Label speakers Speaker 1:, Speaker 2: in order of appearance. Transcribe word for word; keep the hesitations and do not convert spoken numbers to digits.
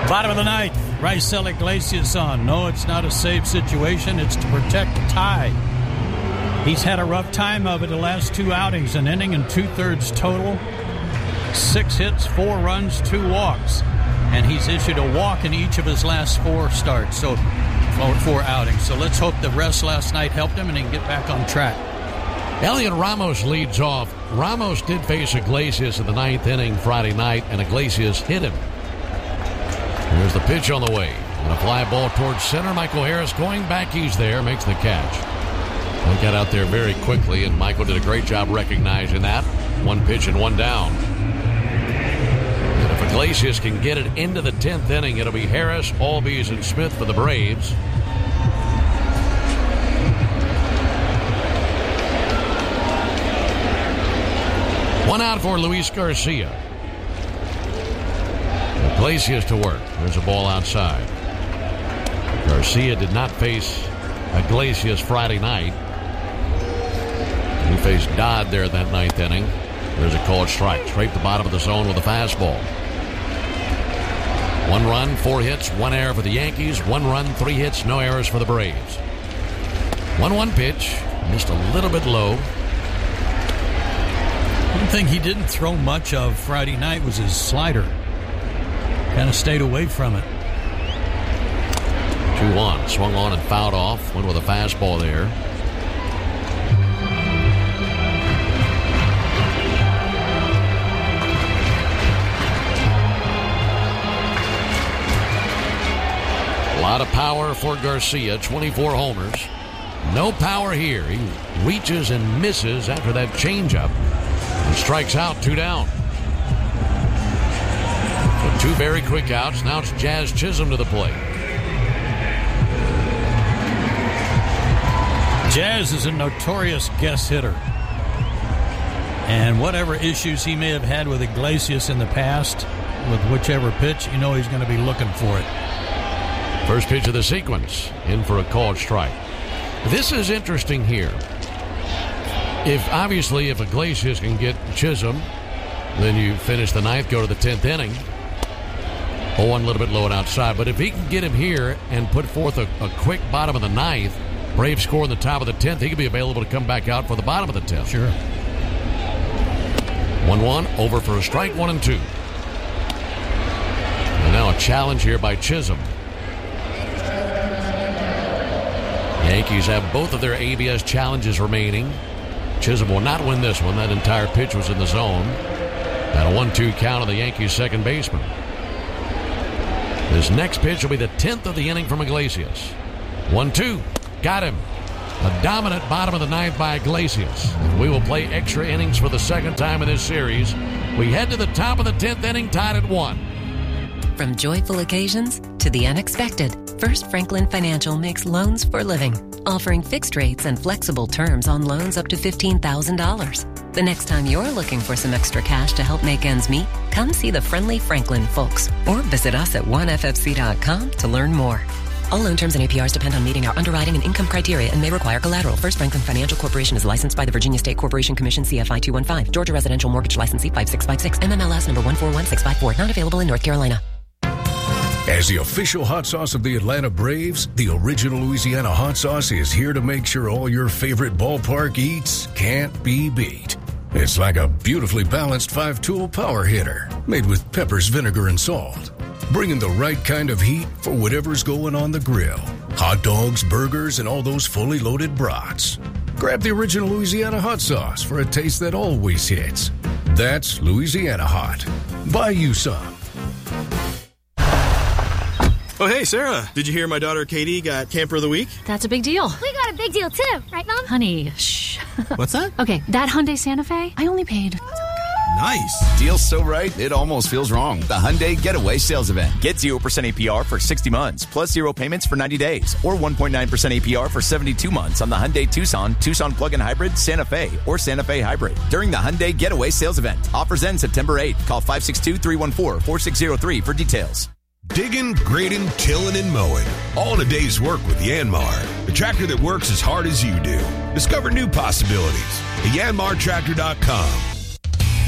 Speaker 1: Bottom of the ninth, Raisel Iglesias on. No, it's not a save situation. It's to protect the tie. He's had a rough time of it the last two outings, an inning and two-thirds total. Six hits, four runs, two walks. And he's issued a walk in each of his last four starts, so four, four outings. So let's hope the rest last night helped him and he can get back on track.
Speaker 2: Elliot Ramos leads off. Ramos did face Iglesias in the ninth inning Friday night, and Iglesias hit him. Here's the pitch on the way. And a fly ball towards center. Michael Harris going back. He's there. Makes the catch. He got out there very quickly, and Michael did a great job recognizing that. One pitch and one down. And if Iglesias can get it into the tenth inning, it'll be Harris, Albies, and Smith for the Braves. One out for Luis Garcia. Iglesias to work. There's a ball outside. Garcia did not face Iglesias Friday night. He faced Dodd there that ninth inning. There's a called strike. Straight to the bottom of the zone with a fastball. One run, four hits, one error for the Yankees. One run, three hits, no errors for the Braves. one one pitch. Missed a little bit low.
Speaker 1: One thing he didn't throw much of Friday night was his slider. Kind of stayed away from it.
Speaker 2: two one. Swung on and fouled off. Went with a fastball there. A lot of power for Garcia. twenty-four homers. No power here. He reaches and misses after that changeup. And strikes out, two down. So two very quick outs. Now it's Jazz Chisholm to the plate.
Speaker 1: Jazz is a notorious guess hitter. And whatever issues he may have had with Iglesias in the past, with whichever pitch, you know he's going to be looking for it.
Speaker 2: First pitch of the sequence, in for a called strike. This is interesting here. If obviously if Iglesias can get Chisholm, then you finish the ninth, go to the tenth inning. oh one a little bit low and outside. But if he can get him here and put forth a, a quick bottom of the ninth, Braves score in the top of the tenth, he could be available to come back out for the bottom of the tenth.
Speaker 1: Sure.
Speaker 2: one one, over for a strike, one and two. And now a challenge here by Chisholm. Yankees have both of their A B S challenges remaining. Chisholm will not win this one. That entire pitch was in the zone. And a one two count on the Yankees' second baseman. This next pitch will be the tenth of the inning from Iglesias. one two. Got him. A dominant bottom of the ninth by Iglesias. We will play extra innings for the second time in this series. We head to the top of the tenth inning, tied at one.
Speaker 3: From joyful occasions to the unexpected, First Franklin Financial makes loans for living, offering fixed rates and flexible terms on loans up to fifteen thousand dollars. The next time you're looking for some extra cash to help make ends meet, come see the friendly Franklin folks or visit us at one f f c dot com to learn more. All loan terms and A P Rs depend on meeting our underwriting and income criteria and may require collateral. First Franklin Financial Corporation is licensed by the Virginia State Corporation Commission, C F I two one five. Georgia Residential Mortgage Licensee five six five six. M M L S number one four one six five four. Not available in North Carolina.
Speaker 4: As the official hot sauce of the Atlanta Braves, the original Louisiana hot sauce is here to make sure all your favorite ballpark eats can't be beat. It's like a beautifully balanced five-tool power hitter made with peppers, vinegar, and salt. Bringing the right kind of heat for whatever's going on the grill. Hot dogs, burgers, and all those fully loaded brats. Grab the original Louisiana hot sauce for a taste that always hits. That's Louisiana Hot. Buy you some.
Speaker 5: Oh, hey, Sarah, did you hear my daughter Katie got Camper of the Week?
Speaker 6: That's a big deal.
Speaker 7: We got a big deal, too. Right, Mom?
Speaker 6: Honey, shh.
Speaker 5: What's that?
Speaker 6: Okay, that Hyundai Santa Fe, I only paid...
Speaker 5: Nice.
Speaker 8: Deal's so right, it almost feels wrong. The Hyundai Getaway Sales Event. Get zero percent A P R for sixty months, plus zero payments for ninety days, or one point nine percent A P R for seventy-two months on the Hyundai Tucson, Tucson Plug-in Hybrid, Santa Fe, or Santa Fe Hybrid. During the Hyundai Getaway Sales Event. Offers end September eighth. Call five six two, three one four, four six zero three for details.
Speaker 9: Digging, grading, tilling, and mowing. All in a day's work with Yanmar. The tractor that works as hard as you do. Discover new possibilities at yanmar tractor dot com.